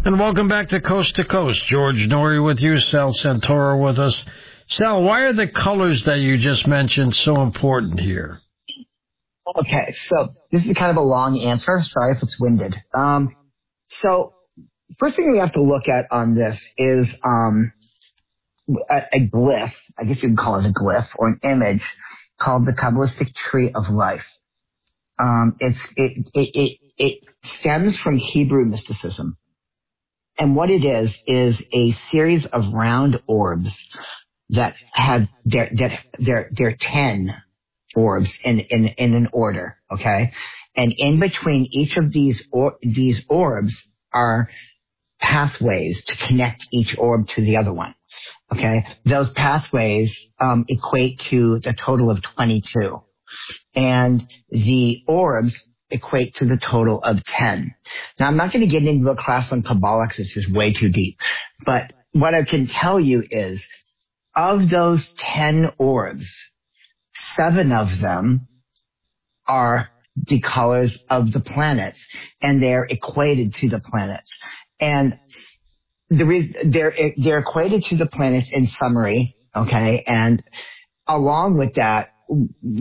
And welcome back to Coast. George Noory with you, Sal Santoro with us. Sal, why are the colors that you just mentioned so important here? Okay, so this is kind of a long answer. Sorry if it's winded. So first thing we have to look at on this is a glyph. I guess you can call it a glyph or an image called the Kabbalistic Tree of Life. It stems from Hebrew mysticism. And what it is a series of round orbs that have they're 10 orbs in an order, okay? And in between each of these orbs are pathways to connect each orb to the other one, okay? Those pathways equate to the total of 22. And the orbs equate to the total of 10. Now, I'm not going to get into a class on Kabbalah because it's just way too deep. But what I can tell you is, of those 10 orbs, 7 of them are the colors of the planets, and they're equated to the planets. And they're equated to the planets in summary, okay? And along with that,